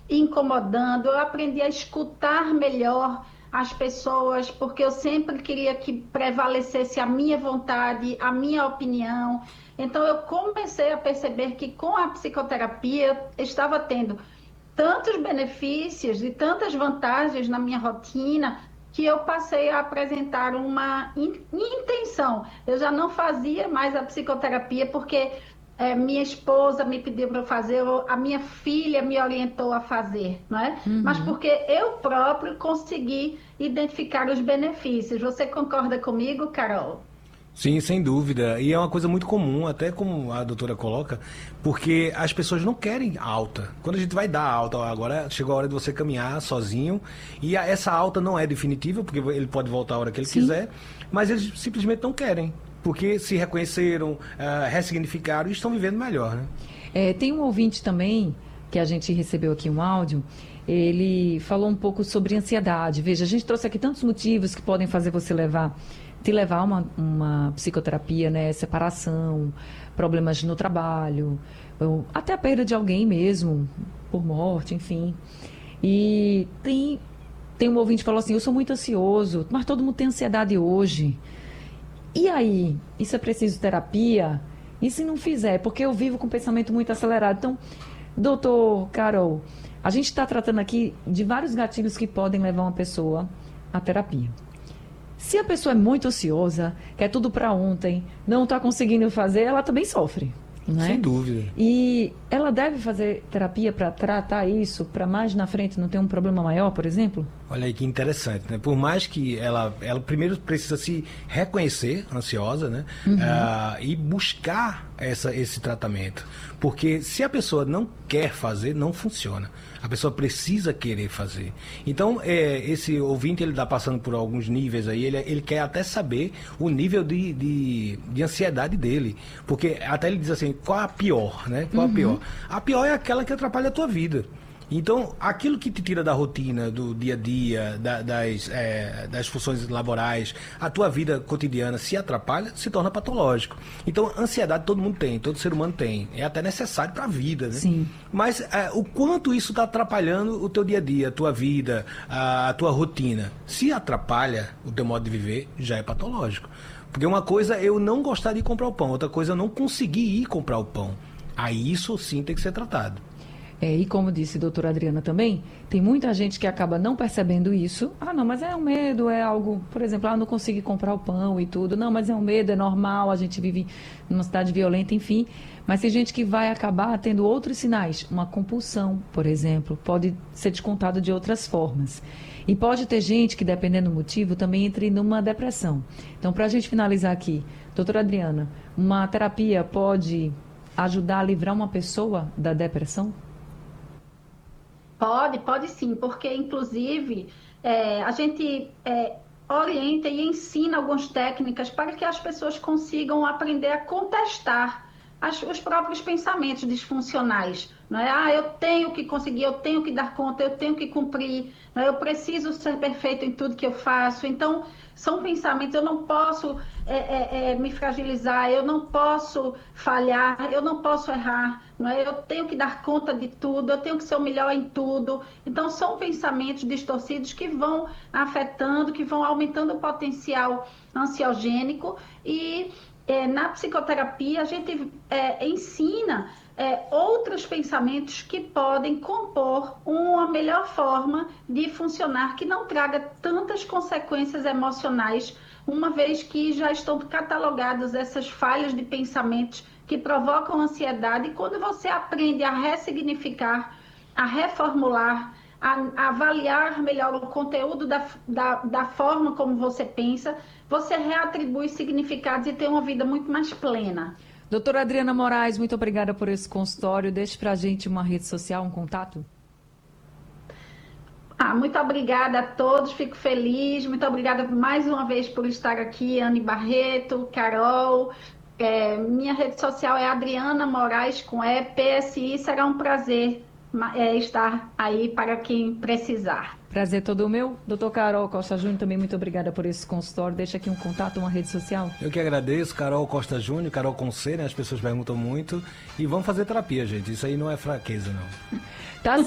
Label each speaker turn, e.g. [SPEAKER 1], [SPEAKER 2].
[SPEAKER 1] incomodando, eu aprendi a escutar melhor as pessoas, porque eu sempre queria que prevalecesse a minha vontade, a minha opinião. Então, eu comecei a perceber que com a psicoterapia eu estava tendo tantos benefícios e tantas vantagens na minha rotina que eu passei a apresentar uma intenção. Eu já não fazia mais a psicoterapia porque minha esposa me pediu para fazer, a minha filha me orientou a fazer, não é? Mas
[SPEAKER 2] Uhum.
[SPEAKER 1] porque eu próprio consegui identificar os benefícios. Você concorda comigo, Carol?
[SPEAKER 3] Sim, sem dúvida. E é uma coisa muito comum, até como a doutora coloca, porque as pessoas não querem alta. Quando a gente vai dar alta, ó, agora chegou a hora de você caminhar sozinho, e essa alta não é definitiva, porque ele pode voltar a hora que ele
[SPEAKER 2] Sim.
[SPEAKER 3] quiser, mas eles simplesmente não querem, porque se reconheceram, ressignificaram e estão vivendo melhor, né?
[SPEAKER 2] Tem um ouvinte também, que a gente recebeu aqui um áudio, ele falou um pouco sobre ansiedade. Veja, a gente trouxe aqui tantos motivos que podem fazer você te levar a uma psicoterapia, né? Separação, problemas no trabalho, ou até a perda de alguém mesmo, por morte, enfim. E tem um ouvinte que falou assim, eu sou muito ansioso, mas todo mundo tem ansiedade hoje. E aí, isso é preciso terapia? E se não fizer? Porque eu vivo com o pensamento muito acelerado. Então, doutor Carol, a gente está tratando aqui de vários gatilhos que podem levar uma pessoa à terapia. Se a pessoa é muito ansiosa, quer tudo para ontem, não está conseguindo fazer, ela também sofre,
[SPEAKER 3] Sem
[SPEAKER 2] né?
[SPEAKER 3] dúvida.
[SPEAKER 2] E ela deve fazer terapia para tratar isso, para mais na frente não ter um problema maior, por exemplo?
[SPEAKER 3] Olha aí que interessante, né? Por mais que ela primeiro precisa se reconhecer ansiosa, né? E buscar esse tratamento. Porque se a pessoa não quer fazer, não funciona. A pessoa precisa querer fazer. Então, esse ouvinte, ele está passando por alguns níveis aí, ele quer até saber o nível de ansiedade dele. Porque até ele diz assim, qual a pior, né? Qual a pior? A pior é aquela que atrapalha a tua vida. Então, aquilo que te tira da rotina, do dia a dia, das funções laborais, a tua vida cotidiana se atrapalha, se torna patológico. Então, ansiedade todo mundo tem, todo ser humano tem. É até necessário para a vida, né?
[SPEAKER 2] Sim.
[SPEAKER 3] Mas o quanto isso está atrapalhando o teu dia a dia, a tua vida, a tua rotina. Se atrapalha o teu modo de viver, já é patológico. Porque uma coisa é eu não gostar de comprar o pão, outra coisa é eu não conseguir ir comprar o pão. Aí isso sim tem que ser tratado.
[SPEAKER 2] E como disse a doutora Adriana também, tem muita gente que acaba não percebendo isso. Ah, não, mas é um medo, é algo, por exemplo, não consegui comprar o pão e tudo. Não, mas é um medo, é normal, a gente vive numa cidade violenta, enfim. Mas tem gente que vai acabar tendo outros sinais. Uma compulsão, por exemplo, pode ser descontado de outras formas. E pode ter gente que, dependendo do motivo, também entre numa depressão. Então, para a gente finalizar aqui, doutora Adriana, uma terapia pode ajudar a livrar uma pessoa da depressão?
[SPEAKER 1] Pode sim, porque inclusive a gente orienta e ensina algumas técnicas para que as pessoas consigam aprender a contestar os próprios pensamentos disfuncionais. Não é? Eu tenho que conseguir, eu tenho que dar conta, eu tenho que cumprir, não é? Eu preciso ser perfeito em tudo que eu faço. Então, são pensamentos, eu não posso me fragilizar, eu não posso falhar, eu não posso errar, não é? Eu tenho que dar conta de tudo, eu tenho que ser o melhor em tudo. Então, são pensamentos distorcidos que vão afetando, que vão aumentando o potencial ansiogênico e na psicoterapia a gente ensina outros pensamentos que podem compor uma melhor forma de funcionar, que não traga tantas consequências emocionais, uma vez que já estão catalogadas essas falhas de pensamentos que provocam ansiedade. E quando você aprende a ressignificar, a reformular, a avaliar melhor o conteúdo da forma como você pensa, você reatribui significados e tem uma vida muito mais plena.
[SPEAKER 2] Doutora Adriana Moraes, muito obrigada por esse consultório. Deixe para a gente uma rede social, um contato.
[SPEAKER 1] Muito obrigada a todos, fico feliz. Muito obrigada mais uma vez por estar aqui, Anne Barreto, Carol. Minha rede social é Adriana Moraes com PSI. Será um prazer estar aí para quem precisar.
[SPEAKER 2] Prazer todo meu. Doutor Carol Costa Júnior, também muito obrigada por esse consultório. Deixa aqui um contato, uma rede social.
[SPEAKER 3] Eu que agradeço, Carol Costa Júnior, Carol com C, né? As pessoas perguntam muito. E vamos fazer terapia, gente. Isso aí não é fraqueza, não.
[SPEAKER 2] Tá